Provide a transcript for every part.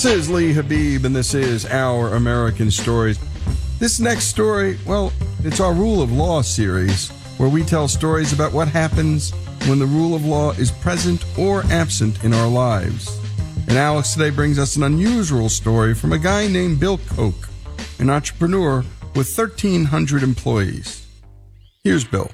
This is Lee Habib, and this is Our American Stories. This next story, well, it's our Rule of Law series, where we tell stories about what happens when the rule of law is present or absent in our lives. And Alex today brings us an unusual story from a guy named Bill Koch, an entrepreneur with 1,300 employees. Here's Bill.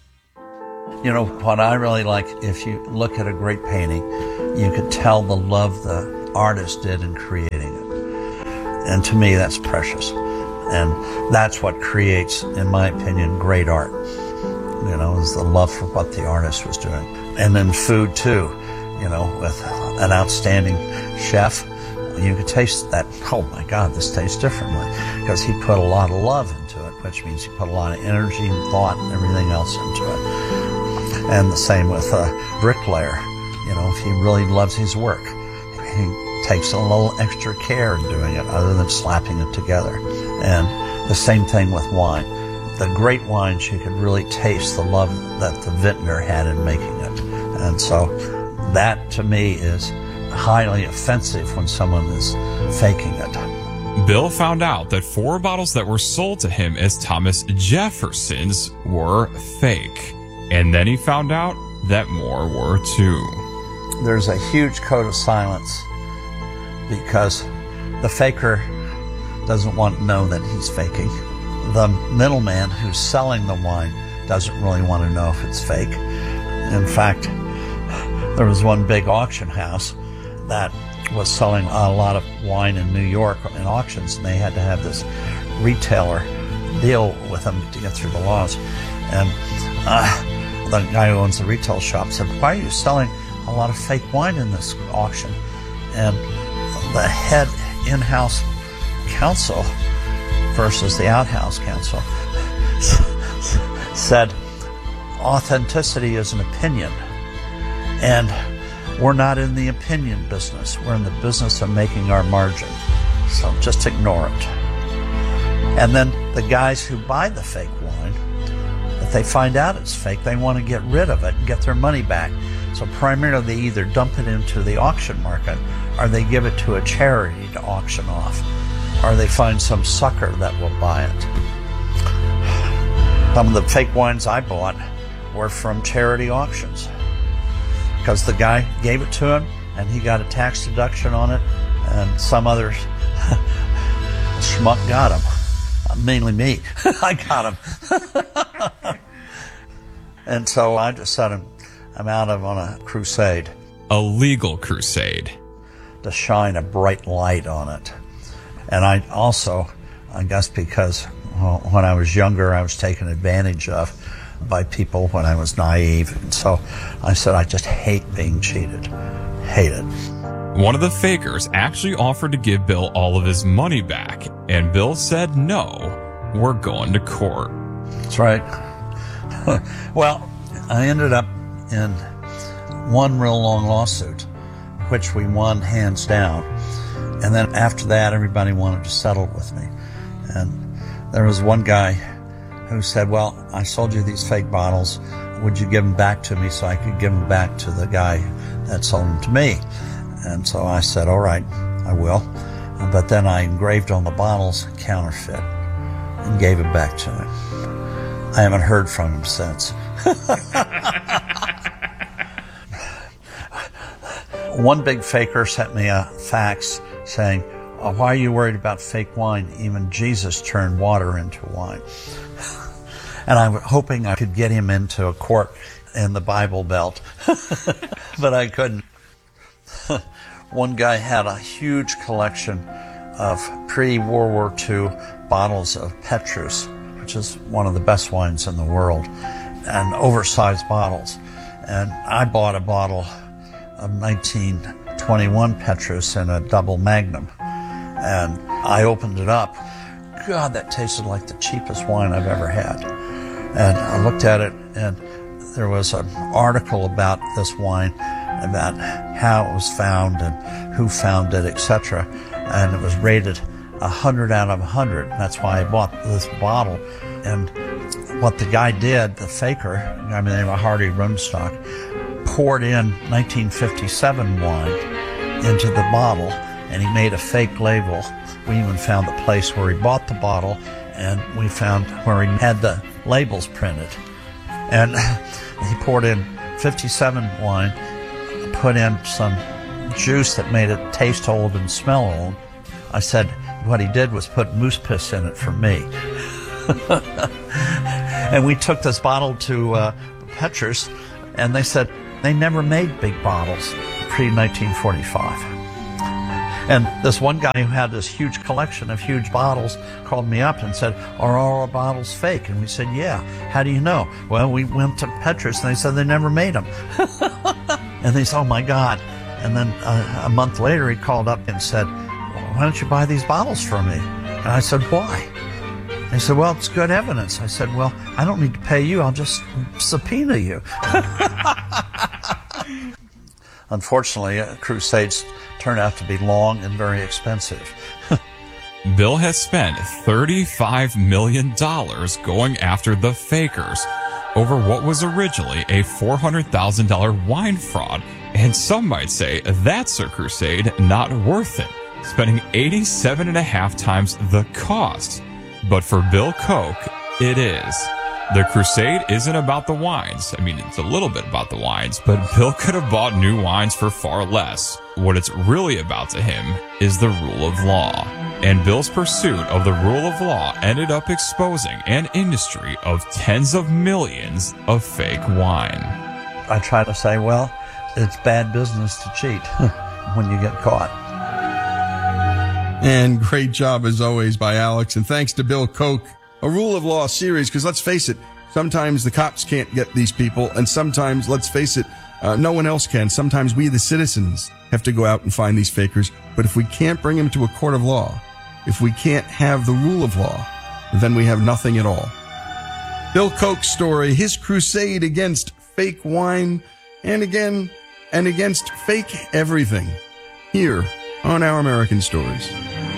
You know, what I really like, if you look at a great painting, you could tell the love the artist did in creating it. And to me, that's precious. And that's what creates, in my opinion, great art. You know, is the love for what the artist was doing. And then food, too. You know, with an outstanding chef, you could taste that, oh my God, this tastes differently. Because he put a lot of love into it, which means he put a lot of energy and thought and everything else into it. And the same with a bricklayer. You know, if he really loves his work, he takes a little extra care in doing it other than slapping it together. And the same thing with wine. The great wines, you could really taste the love that the vintner had in making it. And so that, to me, is highly offensive when someone is faking it. Bill found out that 4 bottles that were sold to him as Thomas Jefferson's were fake. And then he found out that more were too. There's a huge code of silence because the faker doesn't want to know that he's faking. The middleman who's selling the wine doesn't really want to know if it's fake. In fact, there was one big auction house that was selling a lot of wine in New York in auctions, and they had to have this retailer deal with them to get through the laws. And the guy who owns the retail shop said, "Why are you selling a lot of fake wine in this auction?" And the head in-house counsel versus the outhouse counsel said, "Authenticity is an opinion, and we're not in the opinion business. We're in the business of making our margin. So just ignore it." And then the guys who buy the fake wine, if they find out it's fake, they want to get rid of it and get their money back. So primarily they either dump it into the auction market or they give it to a charity to auction off, or they find some sucker that will buy it. Some of the fake wines I bought were from charity auctions because the guy gave it to him and he got a tax deduction on it, and some other schmuck got him. Mainly me. I got him. And so I just said I'm out on a crusade. A legal crusade. To shine a bright light on it. And I also, I guess because when I was younger, I was taken advantage of by people when I was naive. And so I said, I just hate being cheated. Hate it. One of the fakers actually offered to give Bill all of his money back, and Bill said, "No, we're going to court." That's right. Well, I ended up in one real long lawsuit, which we won hands down. And then after that, everybody wanted to settle with me. And there was one guy who said, "Well, I sold you these fake bottles. Would you give them back to me so I could give them back to the guy that sold them to me?" And so I said, "All right, I will." But then I engraved on the bottles counterfeit and gave it back to him. I haven't heard from him since. One big faker sent me a fax saying, "Why are you worried about fake wine? Even Jesus turned water into wine." And I'm hoping I could get him into a court in the Bible Belt, but I couldn't. One guy had a huge collection of pre-World War II bottles of Petrus, which is one of the best wines in the world, and oversized bottles. And I bought a bottle of 1921 Petrus in a double magnum. And I opened it up. God, that tasted like the cheapest wine I've ever had. And I looked at it, and there was an article about this wine, about how it was found and who found it, etc. And it was rated 100 out of 100. That's why I bought this bottle. And what the guy did, the faker, a guy named Hardy Rumstock, poured in 1957 wine into the bottle and he made a fake label. We even found the place where he bought the bottle, and we found where he had the labels printed. And he poured in 57 wine, put in some juice that made it taste old and smell old. I said what he did was put moose piss in it for me. And we took this bottle to Petrus, and they said they never made big bottles pre-1945. And this one guy who had this huge collection of huge bottles called me up and said, "Are all our bottles fake?" And we said, "Yeah." "How do you know?" "Well, we went to Petrus and they said they never made them." And they said, "Oh my God." And then a month later he called up and said, "Why don't you buy these bottles for me?" And I said, "Why?" And he said, "Well, it's good evidence." I said, "Well, I don't need to pay you. I'll just subpoena you." Unfortunately, crusades turned out to be long and very expensive. Bill has spent $35 million going after the fakers over what was originally a $400,000 wine fraud. And some might say that's a crusade not worth it, spending 87.5 times the cost. But for Bill Koch, it is. The crusade isn't about the wines. I mean, it's a little bit about the wines, but Bill could have bought new wines for far less. What it's really about to him is the rule of law. And Bill's pursuit of the rule of law ended up exposing an industry of tens of millions of fake wine. I try to say, well, it's bad business to cheat when you get caught. And great job, as always, by Alex. And thanks to Bill Koch. A rule of law series, because let's face it, sometimes the cops can't get these people, and sometimes, let's face it, no one else can. Sometimes we, the citizens, have to go out and find these fakers. But if we can't bring them to a court of law, if we can't have the rule of law, then we have nothing at all. Bill Koch's story, his crusade against fake wine, and against fake everything, here on Our American Stories.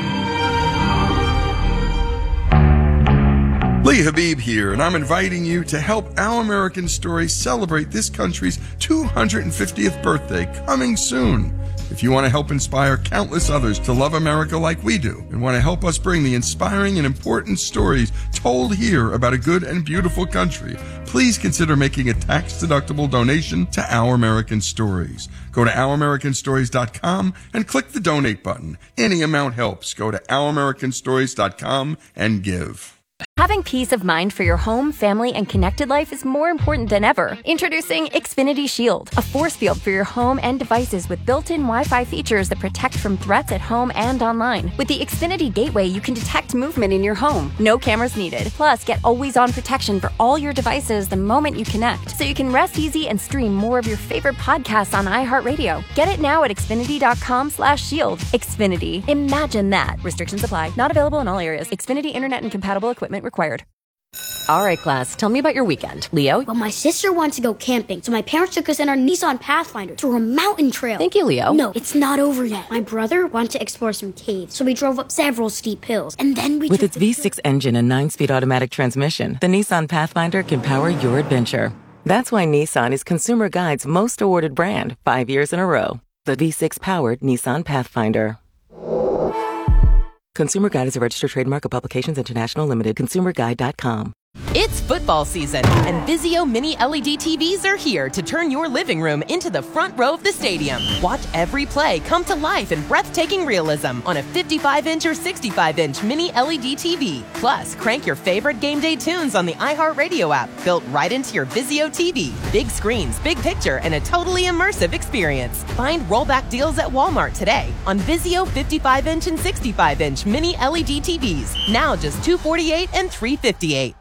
Lee Habib here, and I'm inviting you to help Our American Stories celebrate this country's 250th birthday coming soon. If you want to help inspire countless others to love America like we do, and want to help us bring the inspiring and important stories told here about a good and beautiful country, please consider making a tax-deductible donation to Our American Stories. Go to OurAmericanStories.com and click the donate button. Any amount helps. Go to OurAmericanStories.com and give. Having peace of mind for your home, family, and connected life is more important than ever. Introducing Xfinity Shield, a force field for your home and devices with built-in Wi-Fi features that protect from threats at home and online. With the Xfinity Gateway, you can detect movement in your home. No cameras needed. Plus, get always-on protection for all your devices the moment you connect, so you can rest easy and stream more of your favorite podcasts on iHeartRadio. Get it now at Xfinity.com/shield. Xfinity. Imagine that. Restrictions apply. Not available in all areas. Xfinity Internet and compatible equipment required. All right, class, tell me about your weekend. Leo? Well, my sister wants to go camping, so my parents took us in our Nissan Pathfinder to a mountain trail. Thank you, Leo. No, it's not over yet. My brother wanted to explore some caves, so we drove up several steep hills, and then we With its V6 engine and 9-speed automatic transmission, the Nissan Pathfinder can power your adventure. That's why Nissan is Consumer Guide's most awarded brand 5 years in a row. The V6-powered Nissan Pathfinder. Consumer Guide is a registered trademark of Publications International Limited. ConsumerGuide.com. It's football season, and Vizio Mini LED TVs are here to turn your living room into the front row of the stadium. Watch every play come to life in breathtaking realism on a 55-inch or 65-inch Mini LED TV. Plus, crank your favorite game day tunes on the iHeartRadio app, built right into your Vizio TV. Big screens, big picture, and a totally immersive experience. Find rollback deals at Walmart today on Vizio 55-inch and 65-inch Mini LED TVs. Now just $248 and $358.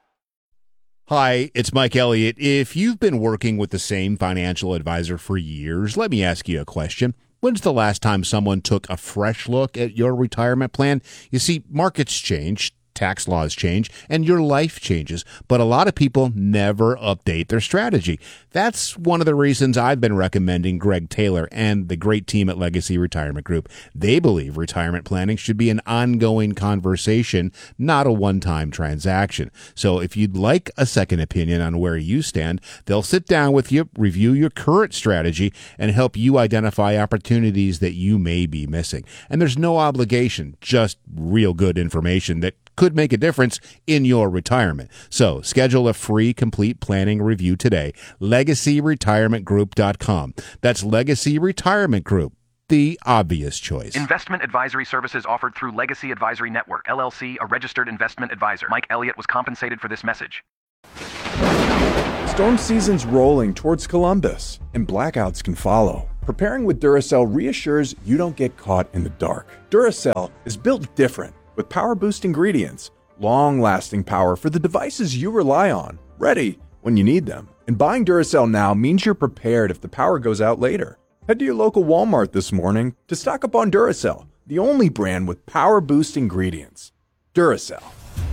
Hi, it's Mike Elliott. If you've been working with the same financial advisor for years, let me ask you a question. When's the last time someone took a fresh look at your retirement plan? You see, markets change, tax laws change, and your life changes. But a lot of people never update their strategy. That's one of the reasons I've been recommending Greg Taylor and the great team at Legacy Retirement Group. They believe retirement planning should be an ongoing conversation, not a one-time transaction. So if you'd like a second opinion on where you stand, they'll sit down with you, review your current strategy, and help you identify opportunities that you may be missing. And there's no obligation, just real good information that could make a difference in your retirement. So schedule a free complete planning review today. LegacyRetirementGroup.com. That's Legacy Retirement Group, the obvious choice. Investment advisory services offered through Legacy Advisory Network, LLC, a registered investment advisor. Mike Elliott was compensated for this message. Storm season's rolling towards Columbus, and blackouts can follow. Preparing with Duracell reassures you don't get caught in the dark. Duracell is built different, with power boost ingredients, long-lasting power for the devices you rely on, ready when you need them. And buying Duracell now means you're prepared if the power goes out later. Head to your local Walmart this morning to stock up on Duracell, the only brand with power boost ingredients. Duracell.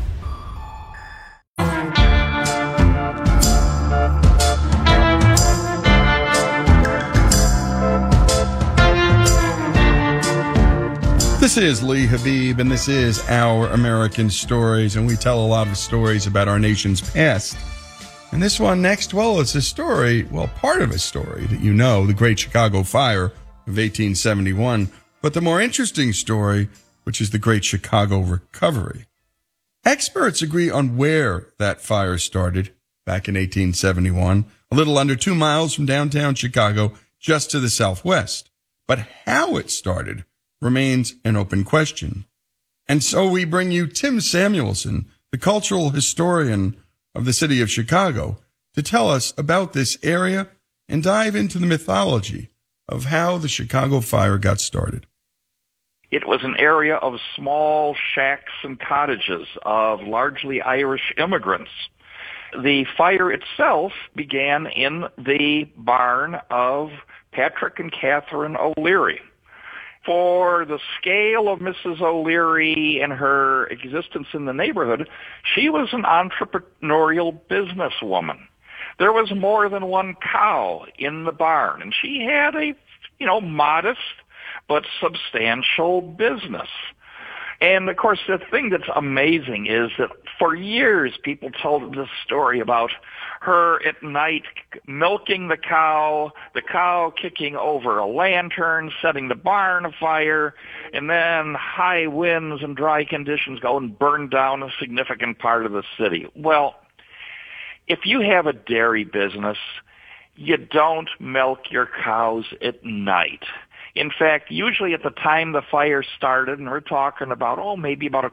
This is Lee Habib, and this is Our American Stories, and we tell a lot of stories about our nation's past. And this one next, well, it's a story, well, part of a story that you know, the Great Chicago Fire of 1871, but the more interesting story, which is the Great Chicago Recovery. Experts agree on where that fire started back in 1871, a little under 2 miles from downtown Chicago, just to the southwest. But how it started remains an open question. And so we bring you Tim Samuelson, the cultural historian of the city of Chicago, to tell us about this area and dive into the mythology of how the Chicago Fire got started. It was an area of small shacks and cottages of largely Irish immigrants. The fire itself began in the barn of Patrick and Catherine O'Leary. For the scale of Mrs. O'Leary and her existence in the neighborhood, she was an entrepreneurial businesswoman. There was more than one cow in the barn, and she had a, modest but substantial business. And, of course, the thing that's amazing is that for years people told this story about her at night milking the cow kicking over a lantern, setting the barn afire, and then high winds and dry conditions go and burn down a significant part of the city. Well, if you have a dairy business, you don't milk your cows at night. In fact, usually at the time the fire started, and we're talking about, maybe about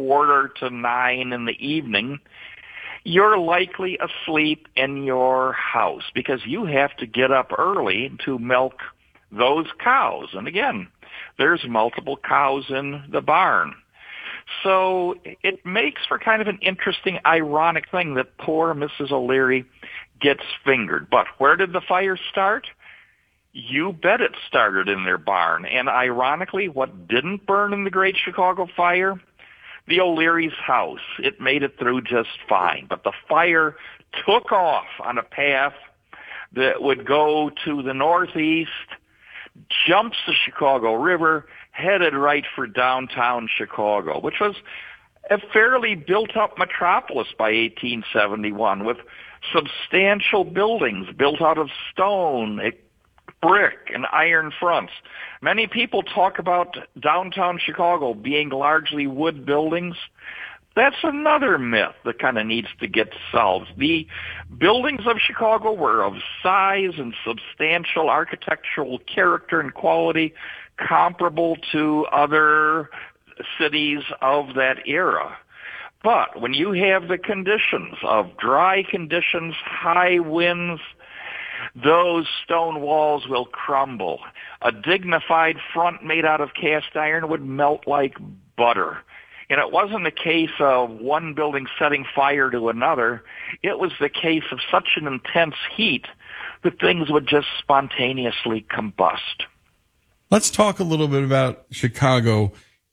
8:45 in the evening, you're likely asleep in your house because you have to get up early to milk those cows. And again, there's multiple cows in the barn. So it makes for kind of an interesting, ironic thing that poor Mrs. O'Leary gets fingered. But where did the fire start? You bet it started in their barn. And ironically, what didn't burn in the Great Chicago Fire? The O'Leary's house. It made it through just fine. But the fire took off on a path that would go to the northeast, jumps the Chicago River, headed right for downtown Chicago, which was a fairly built-up metropolis by 1871 with substantial buildings built out of stone, brick, and iron fronts. Many people talk about downtown Chicago being largely wood buildings. That's another myth that kind of needs to get solved. The buildings of Chicago were of size and substantial architectural character and quality comparable to other cities of that era. But when you have the conditions of dry conditions, high winds, those stone walls will crumble. A dignified front made out of cast iron would melt like butter. And it wasn't a case of one building setting fire to another. It was the case of such an intense heat that things would just spontaneously combust. Let's talk a little bit about Chicago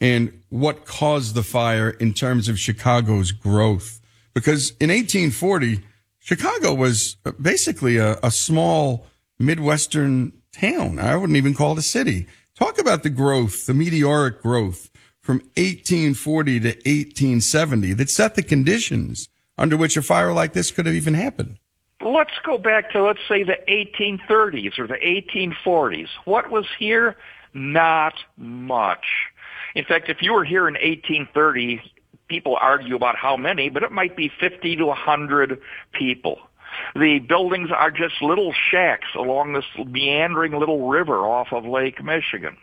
and what caused the fire in terms of Chicago's growth. Because in 1840, Chicago was basically a small Midwestern town. I wouldn't even call it a city. Talk about the growth, the meteoric growth from 1840 to 1870 that set the conditions under which a fire like this could have even happened. Let's go back to, let's say, the 1830s or the 1840s. What was here? Not much. In fact, if you were here in 1830, people argue about how many, but it might be 50 to 100 people. The buildings are just little shacks along this meandering little river off of Lake Michigan.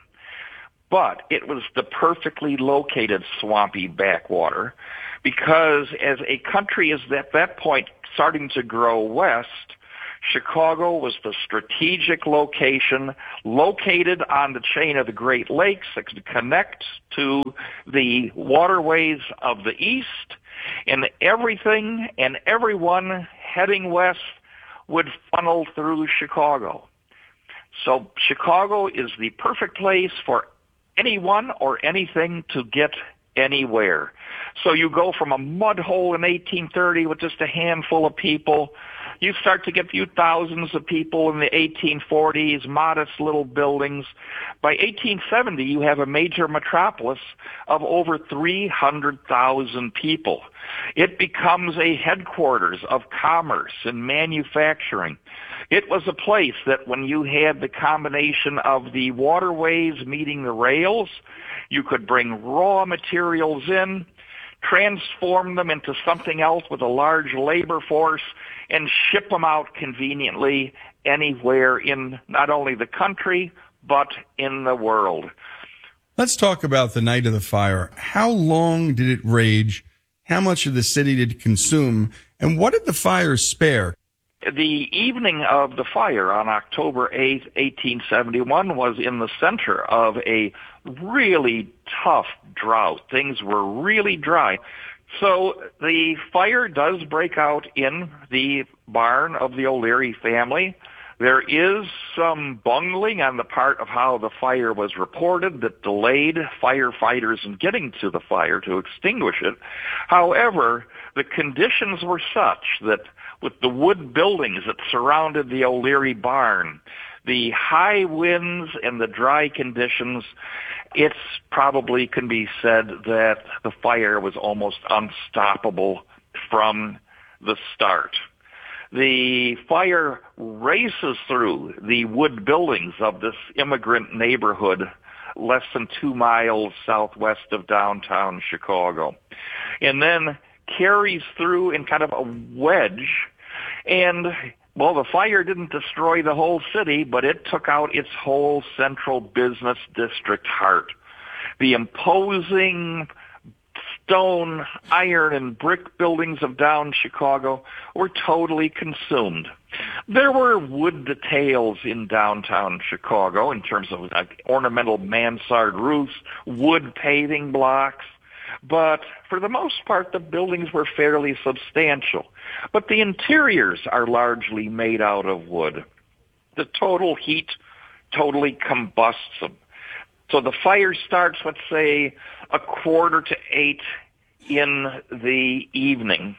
But it was the perfectly located swampy backwater because as a country is at that point starting to grow west, Chicago was the strategic location located on the chain of the Great Lakes that could connect to the waterways of the east, and everything and everyone heading west would funnel through Chicago. So Chicago is the perfect place for anyone or anything to get anywhere. So you go from a mud hole in 1830 with just a handful of people, you start to get a few thousands of people in the 1840s, modest little buildings. By 1870, you have a major metropolis of over 300,000 people. It becomes a headquarters of commerce and manufacturing. It was a place that when you had the combination of the waterways meeting the rails, you could bring raw materials in, transform them into something else with a large labor force, and ship them out conveniently anywhere in not only the country, but in the world. Let's talk about the night of the fire. How long did it rage? How much of the city did it consume? And what did the fire spare? The evening of the fire on October 8th, 1871 was in the center of a really tough drought. Things were really dry. So the fire does break out in the barn of the O'Leary family. There is some bungling on the part of how the fire was reported that delayed firefighters in getting to the fire to extinguish it. However, the conditions were such that with the wood buildings that surrounded the O'Leary barn, the high winds and the dry conditions, it's probably can be said that the fire was almost unstoppable from the start. The fire races through the wood buildings of this immigrant neighborhood less than 2 miles southwest of downtown Chicago, and then carries through in kind of a wedge. And, well, the fire didn't destroy the whole city, but it took out its whole central business district heart. The imposing stone, iron, and brick buildings of down Chicago were totally consumed. There were wood details in downtown Chicago in terms of ornamental mansard roofs, wood paving blocks, but for the most part, the buildings were fairly substantial. But the interiors are largely made out of wood. The total heat totally combusts them. So the fire starts, let's say, 7:45 in the evening.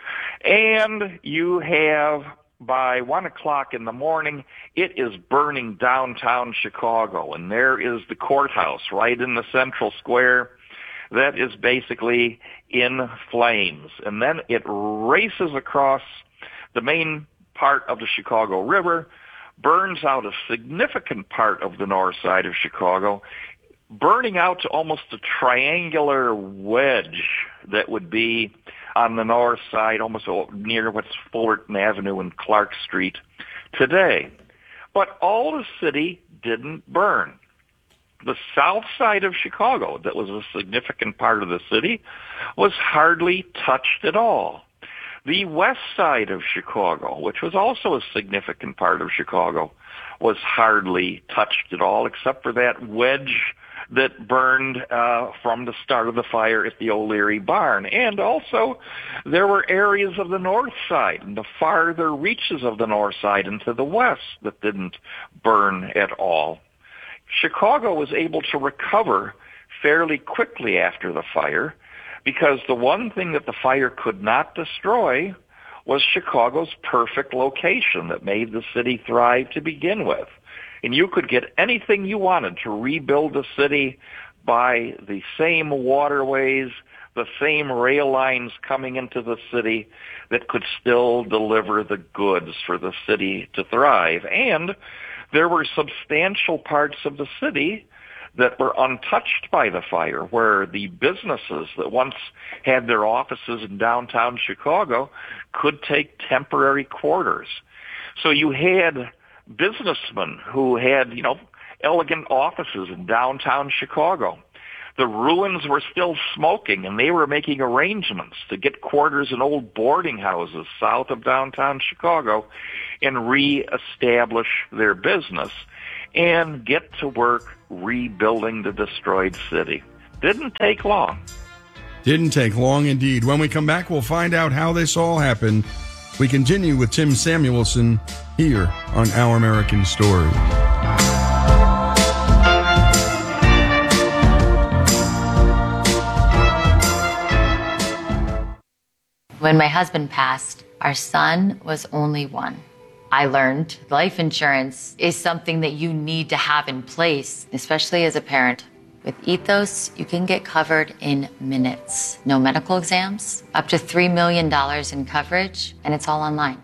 And you have, by 1 o'clock in the morning, it is burning downtown Chicago. And there is the courthouse right in the central square that is basically in flames. And then it races across the main part of the Chicago River, burns out a significant part of the north side of Chicago, burning out to almost a triangular wedge that would be on the north side, almost near what's Fullerton Avenue and Clark Street today. But all the city didn't burn. The south side of Chicago, that was a significant part of the city, was hardly touched at all. The west side of Chicago, which was also a significant part of Chicago, was hardly touched at all, except for that wedge that burned from the start of the fire at the O'Leary barn. And also, there were areas of the north side and the farther reaches of the north side and to the west that didn't burn at all. Chicago was able to recover fairly quickly after the fire, because the one thing that the fire could not destroy was Chicago's perfect location that made the city thrive to begin with. And you could get anything you wanted to rebuild the city by the same waterways, the same rail lines coming into the city that could still deliver the goods for the city to thrive. And there were substantial parts of the city that were untouched by the fire, where the businesses that once had their offices in downtown Chicago could take temporary quarters. So you had businessmen who had, elegant offices in downtown Chicago. The ruins were still smoking, and they were making arrangements to get quarters in old boarding houses south of downtown Chicago and reestablish their business and get to work rebuilding the destroyed city. Didn't take long. Didn't take long indeed. When we come back, we'll find out how this all happened. We continue with Tim Samuelson here on Our American Story. When my husband passed, our son was only one. I learned life insurance is something that you need to have in place, especially as a parent. With Ethos, you can get covered in minutes. No medical exams, up to $3 million in coverage, and it's all online.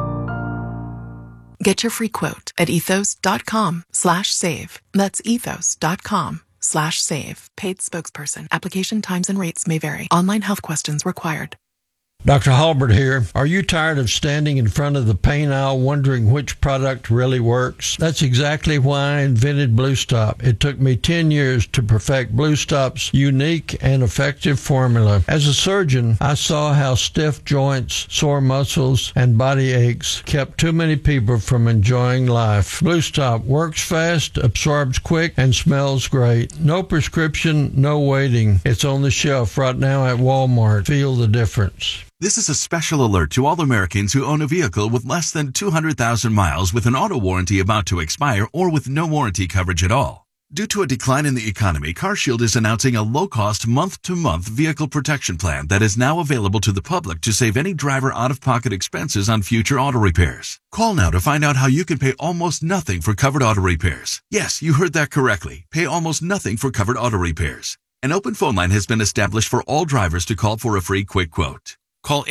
Get your free quote at ethos.com/save. That's ethos.com/save. Paid spokesperson. Application times and rates may vary. Online health questions required. Dr. Halbert here. Are you tired of standing in front of the paint aisle wondering which product really works? That's exactly why I invented Blue Stop. It took me 10 years to perfect Blue Stop's unique and effective formula. As a surgeon, I saw how stiff joints, sore muscles, and body aches kept too many people from enjoying life. Blue Stop works fast, absorbs quick, and smells great. No prescription, no waiting. It's on the shelf right now at Walmart. Feel the difference. This is a special alert to all Americans who own a vehicle with less than 200,000 miles with an auto warranty about to expire or with no warranty coverage at all. Due to a decline in the economy, CarShield is announcing a low-cost month-to-month vehicle protection plan that is now available to the public to save any driver out-of-pocket expenses on future auto repairs. Call now to find out how you can pay almost nothing for covered auto repairs. Yes, you heard that correctly. Pay almost nothing for covered auto repairs. An open phone line has been established for all drivers to call for a free quick quote. Call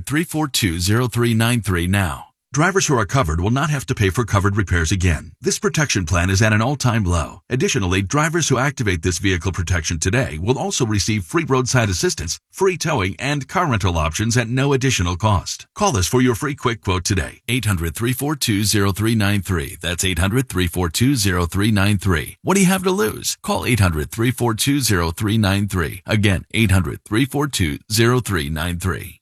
800-342-0393 now. Drivers who are covered will not have to pay for covered repairs again. This protection plan is at an all-time low. Additionally, drivers who activate this vehicle protection today will also receive free roadside assistance, free towing, and car rental options at no additional cost. Call us for your free quick quote today. 800-342-0393. That's 800-342-0393. What do you have to lose? Call 800-342-0393. Again, 800-342-0393.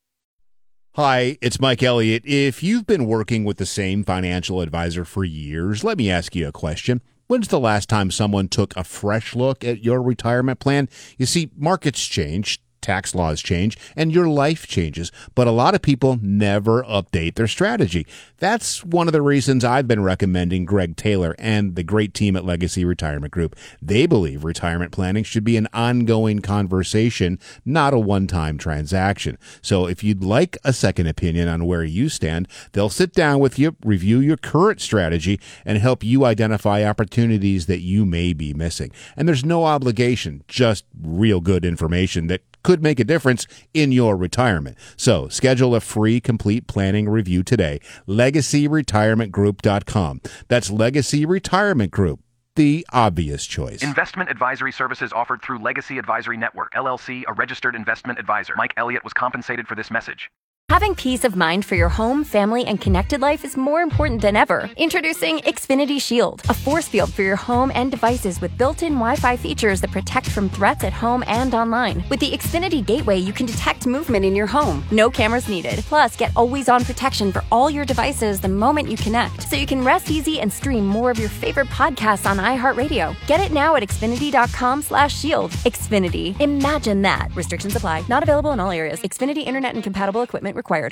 Hi, it's Mike Elliott. If you've been working with the same financial advisor for years, let me ask you a question. When's the last time someone took a fresh look at your retirement plan? You see, markets change, tax laws change, and your life changes, but a lot of people never update their strategy. That's one of the reasons I've been recommending Greg Taylor and the great team at Legacy Retirement Group. They believe retirement planning should be an ongoing conversation, not a one-time transaction. So if you'd like a second opinion on where you stand, they'll sit down with you, review your current strategy, and help you identify opportunities that you may be missing. And there's no obligation, just real good information that could make a difference in your retirement. So schedule a free complete planning review today. LegacyRetirementGroup.com. That's Legacy Retirement Group, the obvious choice. Investment advisory services offered through Legacy Advisory Network, LLC, a registered investment advisor. Mike Elliott was compensated for this message. Having peace of mind for your home, family, and connected life is more important than ever. Introducing Xfinity Shield, a force field for your home and devices with built-in Wi-Fi features that protect from threats at home and online. With the Xfinity Gateway, you can detect movement in your home. No cameras needed. Plus, get always-on protection for all your devices the moment you connect, so you can rest easy and stream more of your favorite podcasts on iHeartRadio. Get it now at Xfinity.com/shield. Xfinity. Imagine that. Restrictions apply. Not available in all areas. Xfinity Internet and compatible equipment required.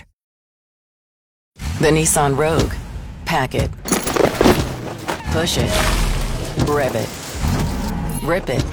The Nissan Rogue. Pack it. Push it. Rev it. Rip it.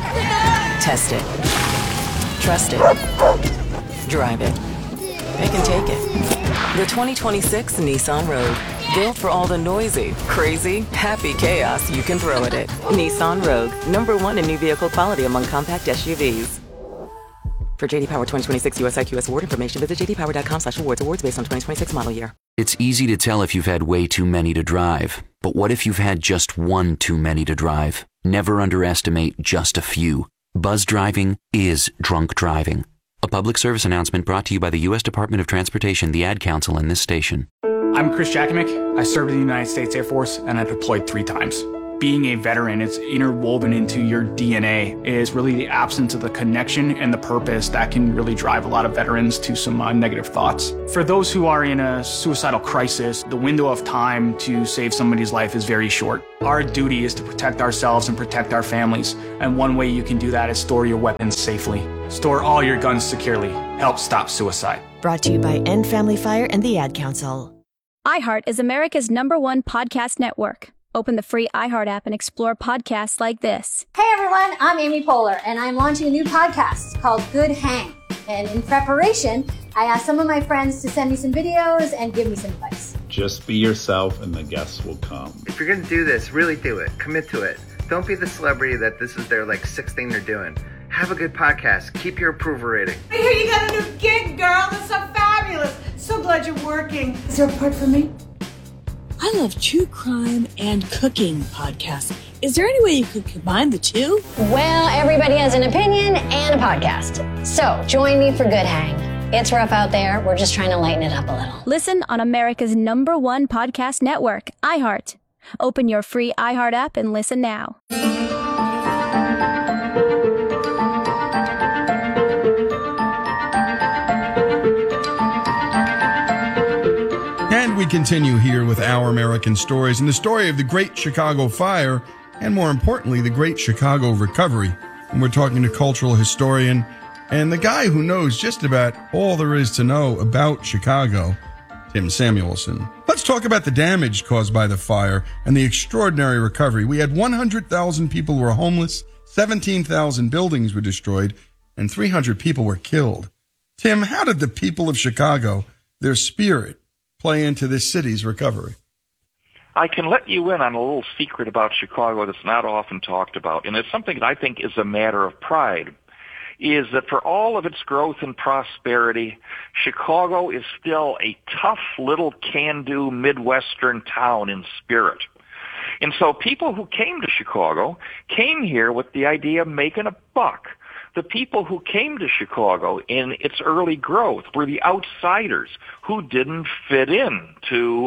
Test it. Trust it. Drive it. It can take it. The 2026 Nissan Rogue. Built for all the noisy, crazy, happy chaos you can throw at it. Nissan Rogue. #1 in new vehicle quality among compact SUVs. For JD Power 2026 US IQS award information, visit jdpower.com/awards. Awards based on 2026 model year. It's easy to tell if you've had way too many to drive. But what if you've had just one too many to drive? Never underestimate just a few. Buzz driving is drunk driving. A public service announcement brought to you by the U.S. Department of Transportation, the Ad Council, and this station. I'm Chris Jakimick. I served in the United States Air Force, and I deployed 3 times. Being a veteran, it's interwoven into your DNA. It is really the absence of the connection and the purpose that can really drive a lot of veterans to some negative thoughts. For those who are in a suicidal crisis, the window of time to save somebody's life is very short. Our duty is to protect ourselves and protect our families, and one way you can do that is store your weapons safely. Store all your guns securely. Help stop suicide. Brought to you by End Family Fire and the Ad Council. iHeart is America's #1 podcast network. Open the free iHeart app and explore podcasts like this. Hey everyone, I'm Amy Poehler, and I'm launching a new podcast called Good Hang. And in preparation, I asked some of my friends to send me some videos and give me some advice. Just be yourself and the guests will come. If you're going to do this, really do it. Commit to it. Don't be the celebrity that this is their 6th thing they're doing. Have a good podcast. Keep your approval rating. I hear you got a new gig, girl. That's so fabulous. So glad you're working. Is there a part for me? I love true crime and cooking podcasts. Is there any way you could combine the two? Well, everybody has an opinion and a podcast. So join me for Good Hang. It's rough out there. We're just trying to lighten it up a little. Listen on America's #1 podcast network, iHeart. Open your free iHeart app and listen now. And we continue here with Our American Stories and the story of the Great Chicago Fire, and more importantly, the Great Chicago Recovery. And we're talking to cultural historian and the guy who knows just about all there is to know about Chicago, Tim Samuelson. Let's talk about the damage caused by the fire and the extraordinary recovery. We had 100,000 people who were homeless, 17,000 buildings were destroyed, and 300 people were killed. Tim, how did the people of Chicago, their spirit, play into this city's recovery? I can let you in on a little secret about Chicago that's not often talked about, and it's something that I think is a matter of pride, is that for all of its growth and prosperity, Chicago is still a tough little can-do Midwestern town in spirit. And so people who came to Chicago came here with the idea of making a buck. The people who came to Chicago in its early growth were the outsiders who didn't fit in to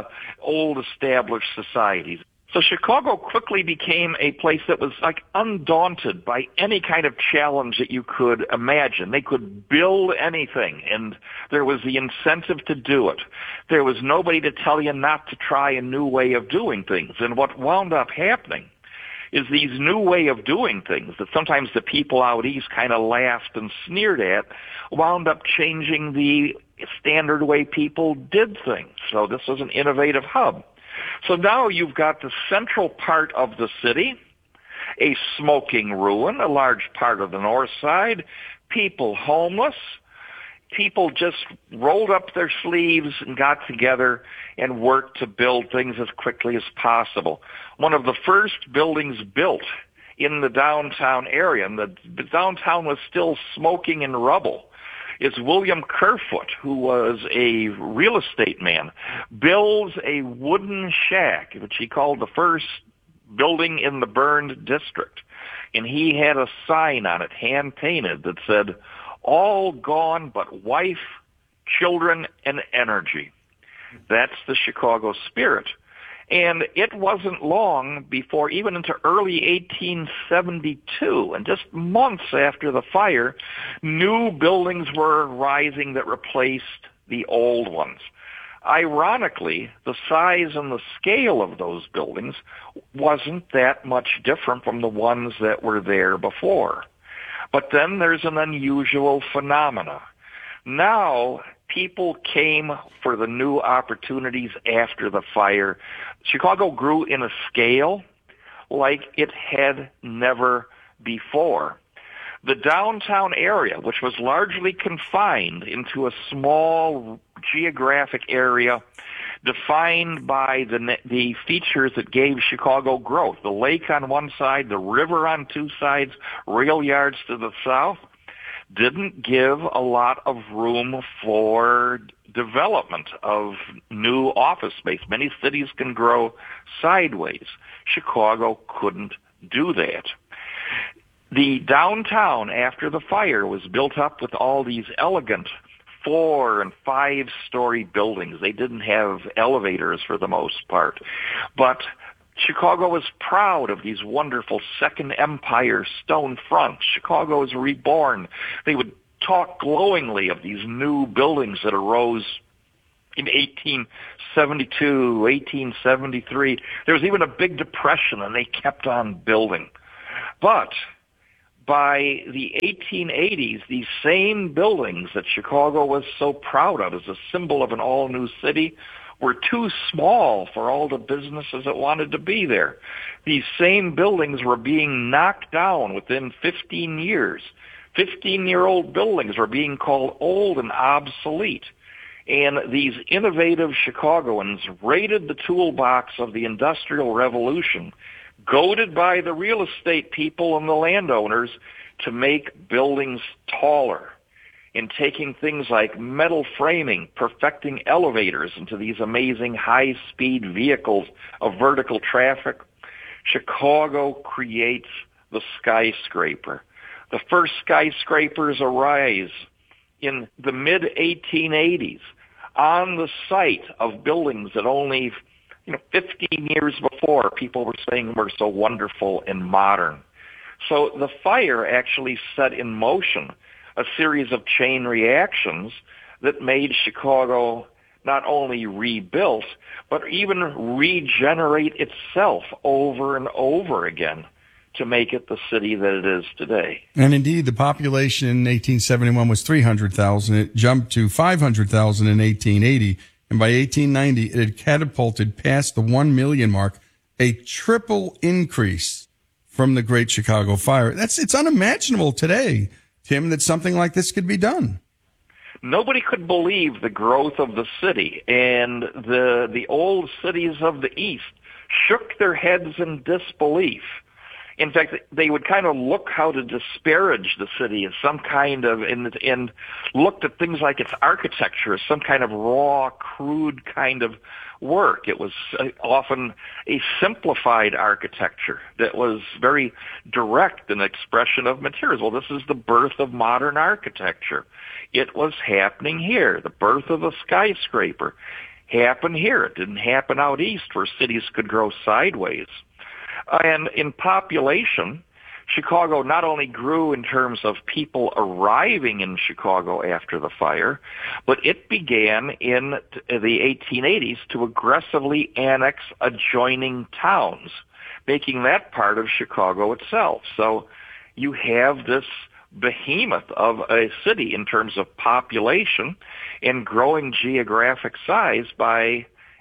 old established societies. So Chicago quickly became a place that was undaunted by any kind of challenge that you could imagine. They could build anything, and there was the incentive to do it. There was nobody to tell you not to try a new way of doing things. And what wound up happening is these new way of doing things that sometimes the people out east kind of laughed and sneered at wound up changing the standard way people did things. So this was an innovative hub. So now you've got the central part of the city, a smoking ruin, a large part of the north side, people homeless. People just rolled up their sleeves and got together and worked to build things as quickly as possible. One of the first buildings built in the downtown area, and the downtown was still smoking and rubble, is William Kerfoot, who was a real estate man, builds a wooden shack, which he called the first building in the burned district. And he had a sign on it, hand-painted, that said, "All gone but wife, children, and energy." That's the Chicago spirit. And it wasn't long before, even into early 1872, and just months after the fire, new buildings were rising that replaced the old ones. Ironically, the size and the scale of those buildings wasn't that much different from the ones that were there before. But then there's an unusual phenomena. Now, people came for the new opportunities after the fire. Chicago grew in a scale like it had never before. The downtown area, which was largely confined into a small geographic area defined by the features that gave Chicago growth, the lake on one side, the river on two sides, rail yards to the south, didn't give a lot of room for development of new office space. Many cities can grow sideways. Chicago couldn't do that. The downtown, after the fire, was built up with all these elegant 4- and 5-story buildings. They didn't have elevators for the most part. But Chicago was proud of these wonderful Second Empire stone fronts. Chicago was reborn. They would talk glowingly of these new buildings that arose in 1872, 1873. There was even a big depression, and they kept on building. But by the 1880s, these same buildings that Chicago was so proud of as a symbol of an all-new city were too small for all the businesses that wanted to be there. These same buildings were being knocked down within 15 years. 15-year-old buildings were being called old and obsolete. And these innovative Chicagoans raided the toolbox of the Industrial Revolution, goaded by the real estate people and the landowners to make buildings taller, in taking things like metal framing, perfecting elevators into these amazing high-speed vehicles of vertical traffic. Chicago creates the skyscraper. The first skyscrapers arise in the mid-1880s on the site of buildings that only 15 years before people were saying were so wonderful and modern. So the fire actually set in motion a series of chain reactions that made Chicago not only rebuilt, but even regenerate itself over and over again to make it the city that it is today. And indeed, the population in 1871 was 300,000. It jumped to 500,000 in 1880. And by 1890, it had catapulted past the 1 million mark, a triple increase from the Great Chicago Fire. It's unimaginable today, Tim, that something like this could be done. Nobody could believe the growth of the city, and the old cities of the East shook their heads in disbelief. In fact, they would kind of look how to disparage the city as some kind of, and looked at things like its architecture as some kind of raw, crude kind of work. It was often a simplified architecture that was very direct in expression of materials. Well, this is the birth of modern architecture. It was happening here. The birth of the skyscraper happened here. It didn't happen out east where cities could grow sideways. And in population, Chicago not only grew in terms of people arriving in Chicago after the fire, but it began in the 1880s to aggressively annex adjoining towns, making that part of Chicago itself. So you have this behemoth of a city in terms of population and growing geographic size by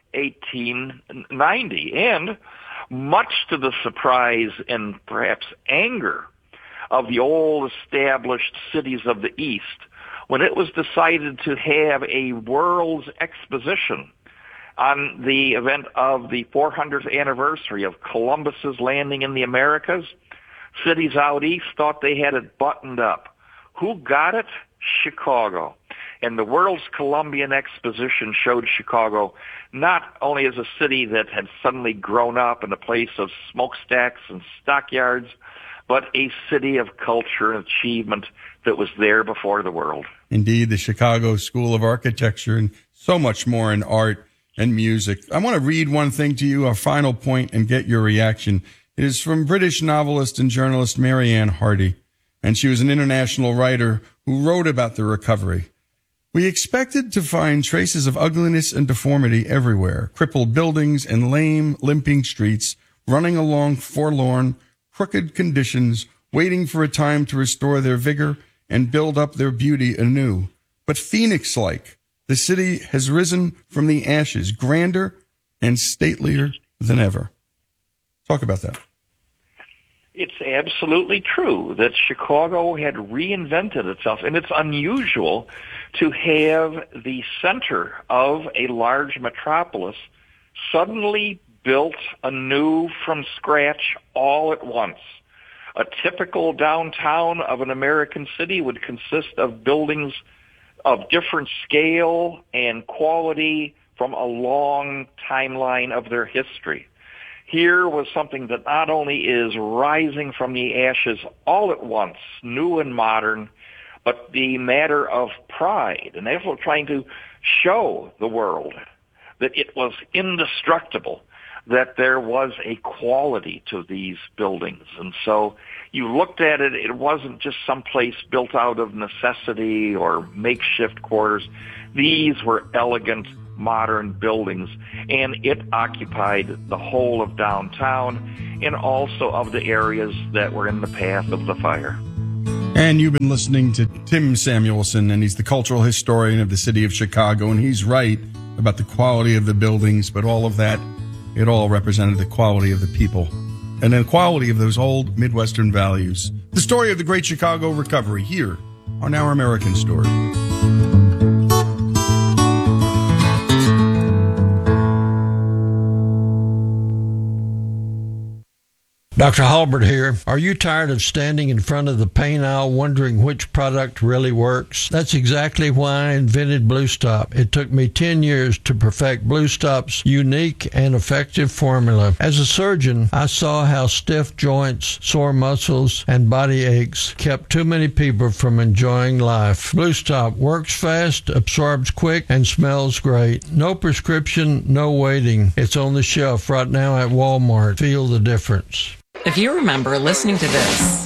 1890. And much to the surprise and perhaps anger of the old established cities of the East, when it was decided to have a World's Exposition on the event of the 400th anniversary of Columbus's landing in the Americas, cities out east thought they had it buttoned up. Who got it? Chicago. And the World's Columbian Exposition showed Chicago not only as a city that had suddenly grown up in a place of smokestacks and stockyards, but a city of culture and achievement that was there before the world. Indeed, the Chicago School of Architecture and so much more in art and music. I want to read one thing to you, a final point, and get your reaction. It is from British novelist and journalist Mary Ann Hardy, and she was an international writer who wrote about the recovery. We expected to find traces of ugliness and deformity everywhere, crippled buildings and lame, limping streets, running along forlorn, crooked conditions, waiting for a time to restore their vigor and build up their beauty anew. But phoenix-like, the city has risen from the ashes, grander and statelier than ever. Talk about that. It's absolutely true that Chicago had reinvented itself, and it's unusual to have the center of a large metropolis suddenly built anew from scratch all at once. A typical downtown of an American city would consist of buildings of different scale and quality from a long timeline of their history. Here was something that not only is rising from the ashes all at once, new and modern, but the matter of pride. And they were trying to show the world that it was indestructible, that there was a quality to these buildings. And so you looked at it, it wasn't just some place built out of necessity or makeshift quarters. These were elegant, modern buildings, and it occupied the whole of downtown and also of the areas that were in the path of the fire. And you've been listening to Tim Samuelson, and he's the cultural historian of the city of Chicago, and he's right about the quality of the buildings, but all of that, it all represented the quality of the people and the quality of those old Midwestern values. The story of the Great Chicago Recovery here on Our American Story. Dr. Halbert here. Are you tired of standing in front of the paint aisle wondering which product really works? That's exactly why I invented Blue Stop. It took me 10 years to perfect Blue Stop's unique and effective formula. As a surgeon, I saw how stiff joints, sore muscles, and body aches kept too many people from enjoying life. Blue Stop works fast, absorbs quick, and smells great. No prescription, no waiting. It's on the shelf right now at Walmart. Feel the difference. If you remember listening to this,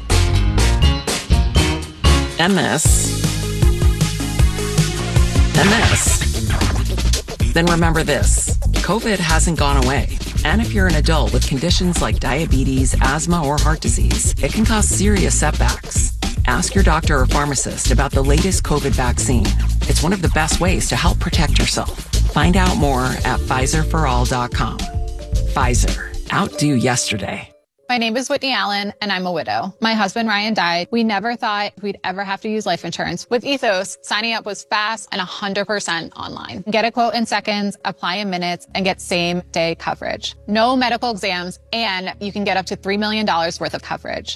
then remember this. COVID hasn't gone away. And if you're an adult with conditions like diabetes, asthma, or heart disease, it can cause serious setbacks. Ask your doctor or pharmacist about the latest COVID vaccine. It's one of the best ways to help protect yourself. Find out more at PfizerForAll.com. Pfizer. Outdo yesterday. My name is Whitney Allen, and I'm a widow. My husband, Ryan, died. We never thought we'd ever have to use life insurance. With Ethos, signing up was fast and 100% online. Get a quote in seconds, apply in minutes, and get same-day coverage. No medical exams, and you can get up to $3 million worth of coverage.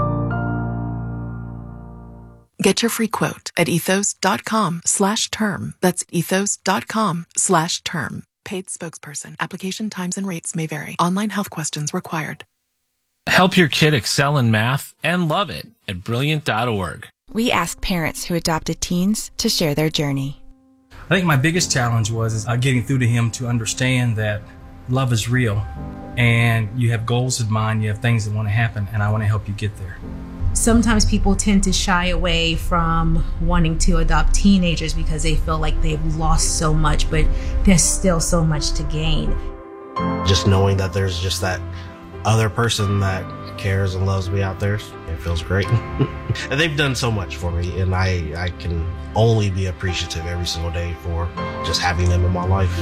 Get your free quote at ethos.com/term. That's ethos.com/term. Paid spokesperson. Application times and rates may vary. Online health questions required. Help your kid excel in math and love it at Brilliant.org. We asked parents who adopted teens to share their journey. I think my biggest challenge was getting through to him to understand that love is real and you have goals in mind, you have things that want to happen, and I want to help you get there. Sometimes people tend to shy away from wanting to adopt teenagers because they feel like they've lost so much, but there's still so much to gain. Just knowing that there's just that other person that cares and loves me out there, it feels great. And they've done so much for me, and I can only be appreciative every single day for just having them in my life.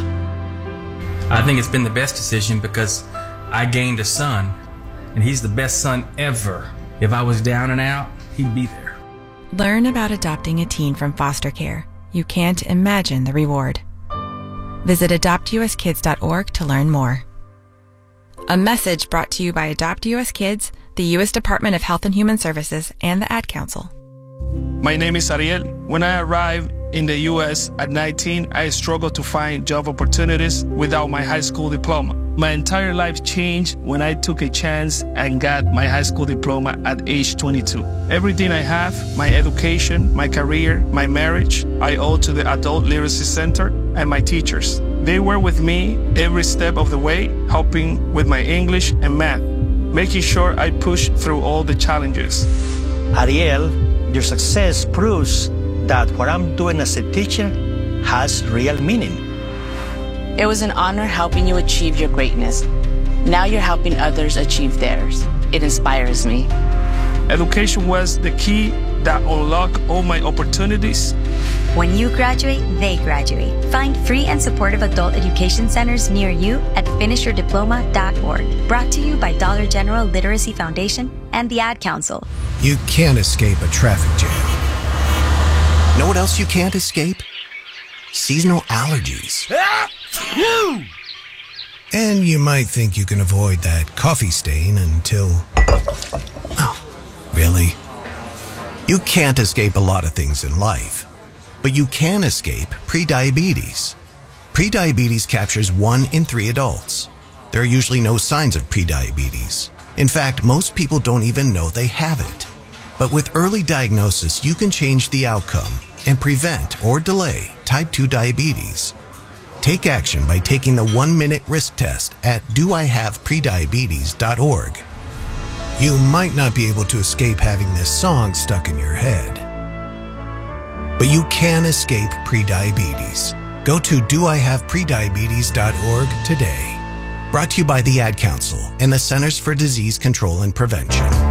I think it's been the best decision because I gained a son, and he's the best son ever. If I was down and out, he'd be there. Learn about adopting a teen from foster care. You can't imagine the reward. Visit adoptuskids.org to learn more. A message brought to you by Adopt US Kids, the U.S. Department of Health and Human Services, and the Ad Council. My name is Ariel. When I arrived in the U.S. at 19, I struggled to find job opportunities without my high school diploma. My entire life changed when I took a chance and got my high school diploma at age 22. Everything I have, my education, my career, my marriage, I owe to the Adult Literacy Center and my teachers. They were with me every step of the way, helping with my English and math, making sure I pushed through all the challenges. Ariel, your success proves that what I'm doing as a teacher has real meaning. It was an honor helping you achieve your greatness. Now you're helping others achieve theirs. It inspires me. Education was the key that unlock all my opportunities. When you graduate, they graduate. Find free and supportive adult education centers near you at finishyourdiploma.org. Brought to you by Dollar General Literacy Foundation and the Ad Council. You can't escape a traffic jam. Know what else you can't escape? Seasonal allergies. And you might think you can avoid that coffee stain until... Oh, really? You can't escape a lot of things in life, but you can escape prediabetes. Prediabetes captures 1 in 3 adults. There are usually no signs of prediabetes. In fact, most people don't even know they have it. But with early diagnosis, you can change the outcome and prevent or delay type 2 diabetes. Take action by taking the 1-minute risk test at doihaveprediabetes.org. You might not be able to escape having this song stuck in your head, but you can escape prediabetes. Go to doihaveprediabetes.org today. Brought to you by the Ad Council and the Centers for Disease Control and Prevention.